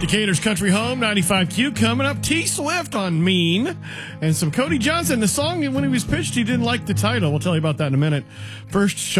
Decatur's Country Home, 95Q. Coming up, T Swift on Mean. And some Cody Johnson. The song, when he was pitched, he didn't like the title. We'll tell you about that in a minute. First,